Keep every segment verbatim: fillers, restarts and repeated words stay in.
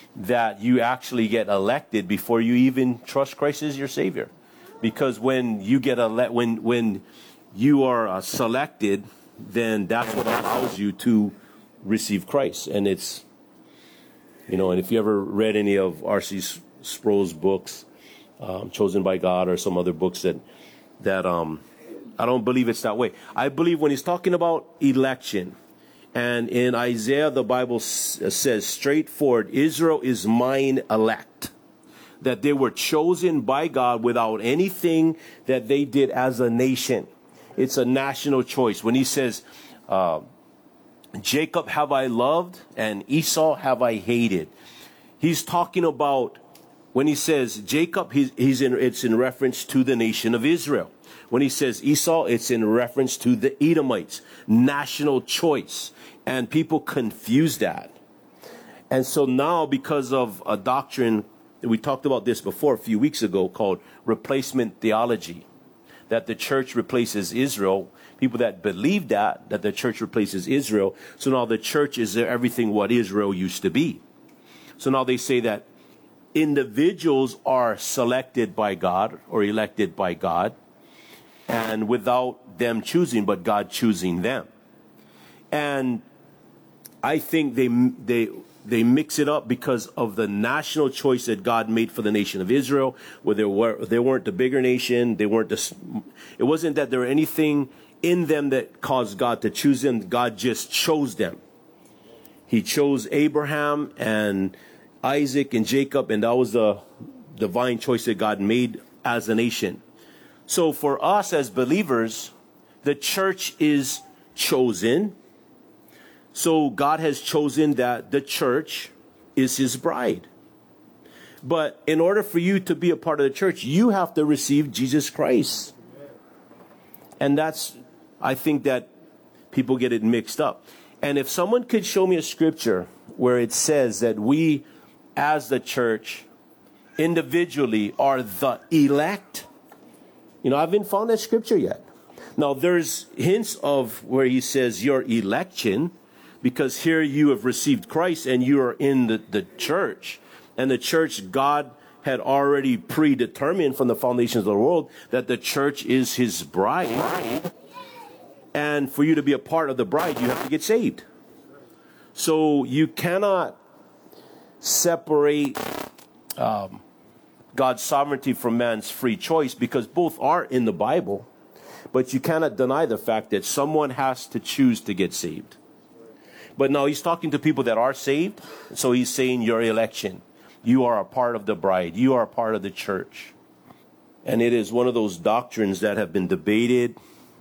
that you actually get elected before you even trust Christ as your Savior. Because when you get ele- when when you are uh, selected, then that's what allows you to receive Christ. And it's, you know, and if you ever read any of R C Sproul's books, um, Chosen by God, or some other books that that um, I don't believe it's that way. I believe when he's talking about election, and in Isaiah, the Bible s- says straightforward, Israel is mine elect. That they were chosen by God without anything that they did as a nation. It's a national choice. When he says, uh, Jacob have I loved and Esau have I hated. He's talking about, when he says Jacob, he's, he's in, it's in reference to the nation of Israel. When he says Esau, it's in reference to the Edomites. National choice. And people confuse that. And so now, because of a doctrine, we talked about this before a few weeks ago, called replacement theology, that the church replaces Israel. People that believe that, that the church replaces Israel. So now the church is everything what Israel used to be. So now they say that individuals are selected by God or elected by God, and without them choosing, but God choosing them. And I think they they they mix it up because of the national choice that God made for the nation of Israel, where they were they weren't the bigger nation, they weren't the, it wasn't that there were anything in them that caused God to choose them. God just chose them. He chose Abraham and Isaac and Jacob, and that was the divine choice that God made as a nation. So for us as believers, the church is chosen. So God has chosen that the church is his bride. But in order for you to be a part of the church, you have to receive Jesus Christ. And that's, I think that people get it mixed up. And if someone could show me a scripture where it says that we as the church individually are the elect, you know, I haven't found that scripture yet. Now, there's hints of where he says your election, because here you have received Christ and you are in the, the church. And the church, God had already predetermined from the foundations of the world that the church is his bride. And for you to be a part of the bride, you have to get saved. So you cannot separate um, God's sovereignty from man's free choice, because both are in the Bible. But you cannot deny the fact that someone has to choose to get saved. But now he's talking to people that are saved. So he's saying your election. You are a part of the bride. You are a part of the church. And it is one of those doctrines that have been debated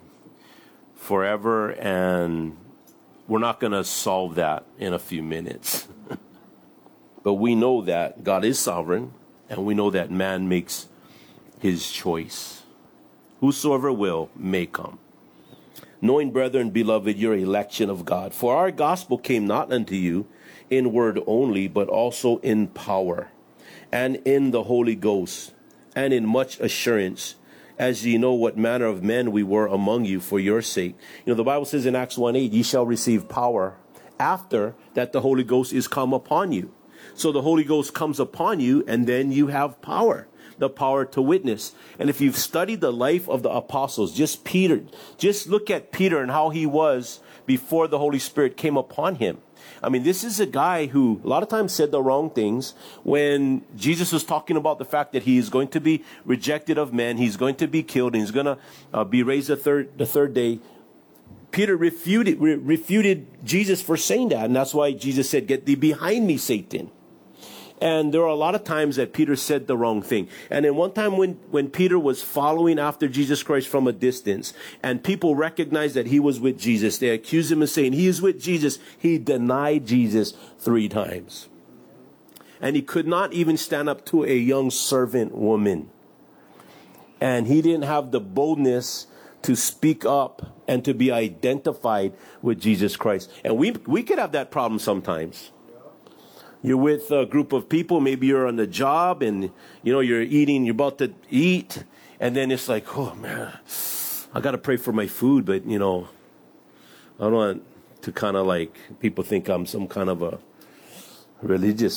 forever. And we're not going to solve that in a few minutes. But we know that God is sovereign. And we know that man makes his choice. Whosoever will may come. Knowing, brethren, beloved, your election of God. For our gospel came not unto you in word only, but also in power, and in the Holy Ghost, and in much assurance, as ye know what manner of men we were among you for your sake. You know, the Bible says in Acts one eight, ye shall receive power after that the Holy Ghost is come upon you. So the Holy Ghost comes upon you, and then you have power. The power to witness. And if you've studied the life of the apostles, just Peter, just look at Peter and how he was before the Holy Spirit came upon him. I mean, this is a guy who a lot of times said the wrong things. When Jesus was talking about the fact that he is going to be rejected of men, he's going to be killed, and he's going to uh, be raised the third, the third day. Peter refuted, re- refuted Jesus for saying that. And that's why Jesus said, get thee behind me, Satan. And there are a lot of times that Peter said the wrong thing. And then one time when, when Peter was following after Jesus Christ from a distance, and people recognized that he was with Jesus, they accused him of saying he is with Jesus. He denied Jesus three times. And he could not even stand up to a young servant woman. And he didn't have the boldness to speak up and to be identified with Jesus Christ. And we, we could have that problem sometimes. You're with a group of people, maybe you're on the job and, you know, you're eating, you're about to eat. And then it's like, oh man, I got to pray for my food. But, you know, I don't want to kind of like people think I'm some kind of a religious